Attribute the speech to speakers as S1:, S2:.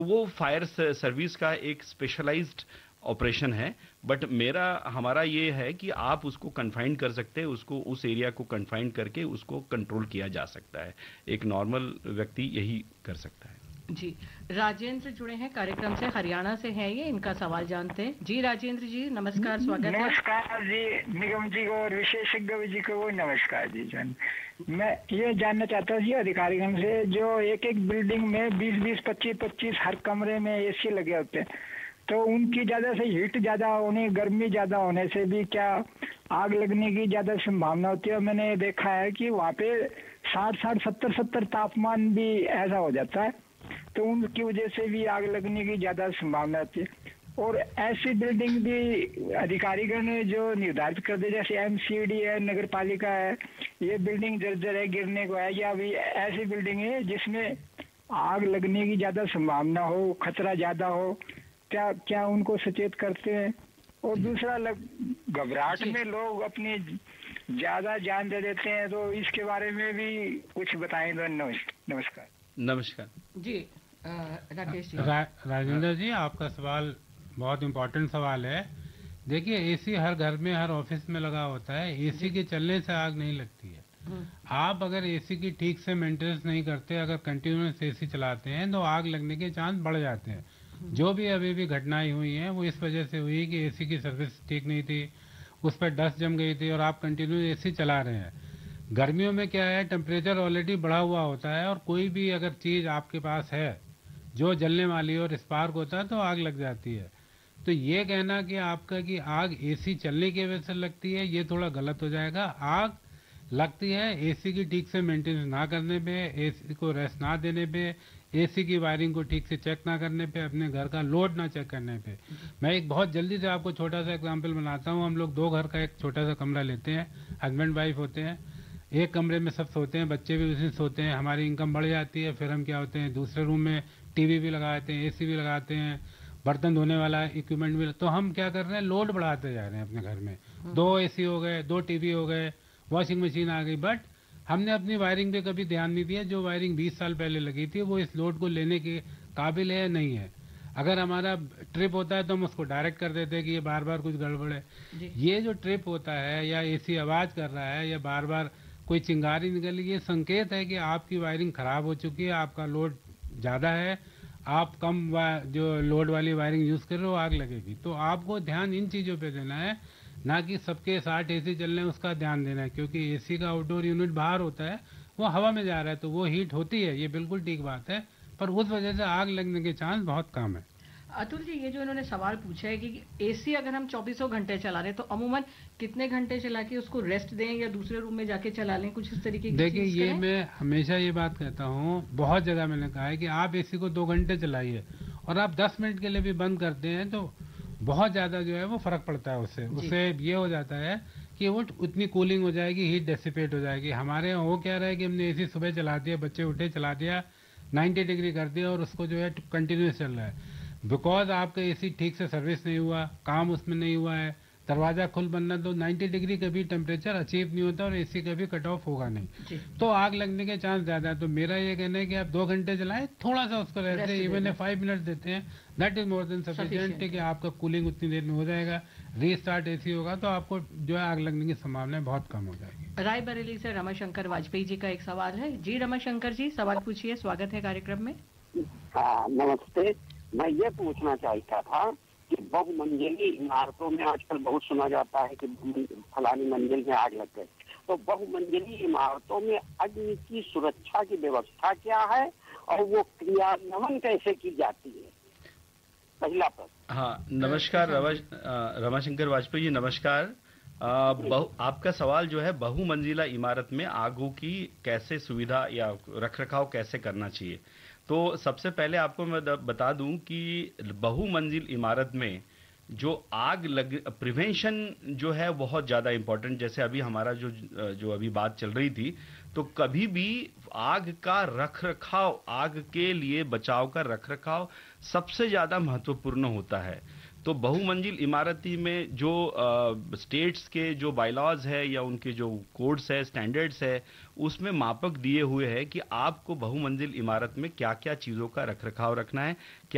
S1: वो fire service का एक स्पेशलाइज्ड ऑपरेशन है, बट मेरा हमारा ये है कि आप उसको कन्फाइन कर सकते हैं, उसको उस एरिया को कन्फाइन करके उसको कंट्रोल किया जा सकता है। एक नॉर्मल व्यक्ति यही कर सकता है।
S2: जी, राजेंद्र जुड़े हैं कार्यक्रम से, हरियाणा से हैं ये, इनका सवाल जानते हैं। जी राजेंद्र जी, नमस्कार, स्वागत है।
S3: नमस्कार जी, निगम जी को और विशेषज्ञ जी को नमस्कार जी। जन मैं ये जानना चाहता हूँ जी अधिकारीगण से, जो एक एक बिल्डिंग में 20-20, 25-25 हर कमरे में एसी लगे होते हैं, तो उनकी ज्यादा से हीट ज्यादा होने, गर्मी ज्यादा होने से भी क्या आग लगने की ज्यादा संभावना होती है? मैंने देखा है कि वहाँ पे 60-60, 70-70 तापमान भी ऐसा हो जाता है, तो उनकी वजह से भी आग लगने की ज्यादा संभावना होती है। और ऐसी बिल्डिंग भी अधिकारीगण जो निर्धारित कर दे, जैसे एमसीडी है, नगर पालिका है, ये बिल्डिंग जर्जर है, गिरने को है, या भी ऐसी बिल्डिंग है जिसमें आग लगने की ज्यादा संभावना हो, खतरा ज्यादा हो, क्या क्या उनको सचेत करते हैं? और दूसरा, घबराहट में लोग अपनी ज्यादा जान दे देते हैं, तो इसके बारे में भी कुछ बताएं तो। नमस्कार।
S1: नमस्कार
S2: जी राकेश जी।
S4: राजेंद्र जी, आपका सवाल बहुत इम्पोर्टेंट सवाल है। देखिए, एसी हर घर में, हर ऑफिस में लगा होता है। एसी के चलने से आग नहीं लगती है। आप अगर एसी की ठीक से मेंटेनेंस नहीं करते, अगर कंटिन्यूस एसी चलाते हैं, तो आग लगने के चांस बढ़ जाते हैं। जो भी अभी भी घटनाएं हुई हैं वो इस वजह से हुई कि एसी की सर्विस ठीक नहीं थी, उस पर डस्ट जम गई थी और आप कंटिन्यू एसी चला रहे हैं। गर्मियों में क्या है, टेम्परेचर ऑलरेडी बढ़ा हुआ होता है, और कोई भी अगर चीज़ आपके पास है जो जलने वाली और स्पार्क होता है तो आग लग जाती है। तो ये कहना कि आपका कि आग एसी चलने की वजह से लगती है, ये थोड़ा गलत हो जाएगा। आग लगती है एसी की ठीक से मेंटेनेंस ना करने पे, एसी को रेस्ट ना देने पे, एसी की वायरिंग को ठीक से चेक ना करने पे, अपने घर का लोड ना चेक करने पे। मैं एक बहुत जल्दी से आपको छोटा सा एग्जांपल बनाता हूँ। हम लोग 2 घर का एक छोटा सा कमरा लेते हैं, हस्बैंड वाइफ होते हैं, एक कमरे में सब सोते हैं, बच्चे भी उसी में सोते हैं, हमारी इनकम बढ़ जाती है। फिर हम क्या होते हैं, दूसरे रूम में टीवी भी लगाते हैं, एसी भी लगाते हैं, बर्तन धोने वाला इक्विपमेंट भी। तो हम क्या कर रहे हैं, लोड बढ़ाते जा रहे हैं अपने घर में। 2 एसी हो गए, 2 टीवी हो गए, वॉशिंग मशीन आ गई, बट हमने अपनी वायरिंग पे कभी ध्यान नहीं दिया। जो वायरिंग 20 साल पहले लगी थी वो इस लोड को लेने के काबिल है या नहीं है। अगर हमारा ट्रिप होता है तो हम उसको डायरेक्ट कर देते हैं कि ये बार बार कुछ गड़बड़ है। ये जो ट्रिप होता है, या एसी आवाज़ कर रहा है, या बार बार कोई चिंगारी निकल रही है, ये संकेत है कि आपकी वायरिंग खराब हो चुकी है, आपका लोड ज़्यादा है, आप कम जो लोड वाली वायरिंग यूज़ कर रहे हो, आग लगेगी। तो आपको ध्यान इन चीज़ों पे देना है, ना कि सबके 60 एसी चल रहे हैं उसका ध्यान देना है, क्योंकि एसी का आउटडोर यूनिट बाहर होता है, वो हवा में जा रहा है, तो वो हीट होती है, ये बिल्कुल ठीक बात है, पर उस वजह से आग लगने के चांस बहुत कम है।
S2: अतुल जी, ये जो इन्होंने सवाल पूछा है कि एसी अगर हम 24 घंटे चला रहे हैं तो अमूमन कितने घंटे चला के उसको रेस्ट दें या दूसरे रूम में जाके चला लें, कुछ इस तरीके की
S4: देखिए, ये मैं हमेशा ये बात कहता हूँ, बहुत जगह मैंने कहा है कि आप एसी को 2 घंटे चलाइए और आप 10 मिनट के लिए भी बंद करते हैं तो बहुत ज़्यादा जो है वो फ़र्क पड़ता है। उससे ये हो जाता है कि वो उतनी कूलिंग हो जाएगी, हीट डेसिपेट हो जाएगी। हमारे यहाँ हो क्या रहा है कि हमने एसी सुबह चला दिया, बच्चे उठे, चला दिया, 90 डिग्री कर दिया और उसको जो है कंटिन्यूस चल रहा है। बिकॉज आपका एसी ठीक से सर्विस नहीं हुआ, काम उसमें नहीं हुआ है, दरवाज़ा खुल बनना, तो 90 डिग्री कभी टेम्परेचर अचीव नहीं होता और एसी कभी कट ऑफ होगा नहीं, तो आग लगने के चांस ज़्यादा है। तो मेरा ये कहना है कि आप 2 घंटे चलाएं, थोड़ा सा उसको रहते हैं, इवन 5 मिनट देते हैं, that is more than sufficient, कि आपका कूलिंग उतनी देर में हो जाएगा। रीस्टार्ट एसी होगा तो आपको जो है आग लगने की संभावना बहुत कम हो जाएगी।
S2: रायबरेली से रमाशंकर वाजपेयी जी का एक सवाल है। जी रमाशंकर जी, सवाल पूछिए, स्वागत है कार्यक्रम में।
S5: हाँ, नमस्ते। मैं ये पूछना चाहता था कि बहुमंजिली इमारतों में आजकल बहुत सुना जाता है कि फलानी मंजिल में आग लग गई, तो बहुमंजिली इमारतों में अग्नि की सुरक्षा की व्यवस्था क्या है और वो क्रियान्वयन कैसे की जाती है? पहला प्रश्न।
S1: हाँ, नमस्कार रमाशंकर वाजपेयी जी, नमस्कार। आपका सवाल जो है, बहुमंजिला इमारत में आगों की कैसे सुविधा या रखरखाव कैसे करना चाहिए। तो सबसे पहले आपको मैं बता दूं कि बहुमंजिल इमारत में जो आग लग प्रिवेंशन जो है बहुत ज़्यादा इम्पोर्टेंट। जैसे अभी हमारा जो अभी बात चल रही थी, तो कभी भी आग का रखरखाव, आग के लिए बचाव का रखरखाव सबसे ज़्यादा महत्वपूर्ण होता है। तो बहुमंजिल इमारती में जो स्टेट्स के जो बायलॉज है या उनके जो कोड्स है, स्टैंडर्ड्स है, उसमें मापक दिए हुए हैं कि आपको बहुमंजिल इमारत में क्या क्या चीज़ों का रखरखाव रखना है, क्या